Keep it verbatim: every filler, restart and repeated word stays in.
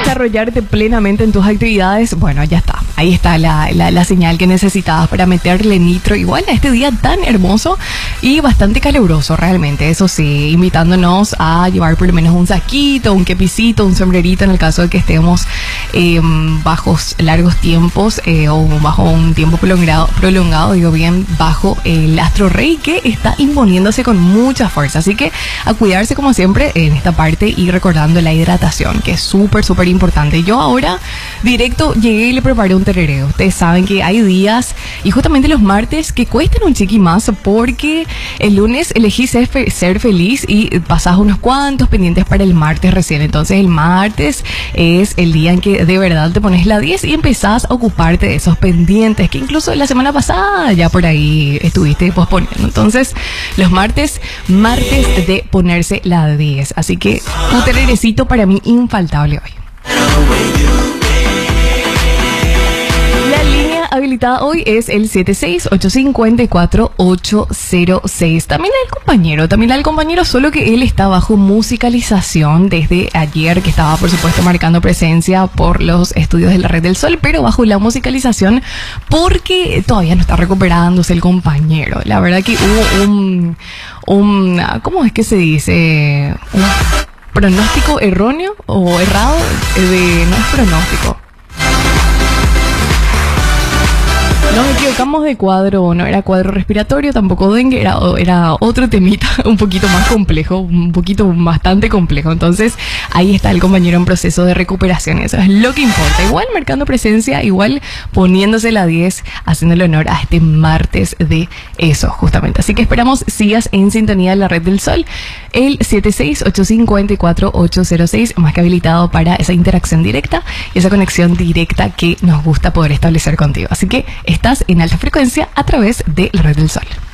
desarrollarte plenamente en tus actividades, bueno, ya está. Ahí está la, la, la señal que necesitabas para meterle nitro igual a este día tan hermoso y bastante caluroso realmente. Eso sí, invitándonos a llevar por lo menos un saquito, un kepicito, un sombrerito en el caso de que estemos eh, bajos largos tiempos eh, o bajo un tiempo prolongado, prolongado, digo bien, bajo el astro rey que está imponiéndose con mucha fuerza. Así que a cuidarse como siempre en esta parte y recordando la hidratación, que es súper, súper importante. Yo ahora directo llegué y le preparé un tereré. Ustedes saben que hay días y justamente los martes que cuestan un chiqui más porque el lunes elegí ser, fe ser feliz y pasás unos cuantos pendientes para el martes recién. Entonces el martes es el día en que de verdad te pones la diez y empezás a ocuparte de esos pendientes que incluso la semana pasada ya por ahí estuviste posponiendo. Entonces los martes, martes de ponerse la diez. Así que un tererecito para mí infaltable hoy. La línea habilitada hoy es el siete seis ocho cinco cuatro ocho cero seis. También el compañero, también el compañero, solo que él está bajo musicalización desde ayer, que estaba por supuesto marcando presencia por los estudios de la Red del Sol, pero bajo la musicalización porque todavía no está recuperándose el compañero. La verdad que hubo un, un ¿cómo es que se dice? Un pronóstico erróneo o errado de, no es pronóstico. Nos equivocamos de cuadro, no era cuadro respiratorio, tampoco dengue, era, era otro temita un poquito más complejo, un poquito bastante complejo. Entonces ahí está el compañero en proceso de recuperación, eso es lo que importa. Igual marcando presencia, igual poniéndose la diez, haciéndole honor a este martes de eso justamente. Así que esperamos sigas en sintonía de la Red del Sol, el siete seis ocho cinco cuatro ocho cero seis, más que habilitado para esa interacción directa y esa conexión directa que nos gusta poder establecer contigo. Así que estás en alta frecuencia a través de la Red del Sol.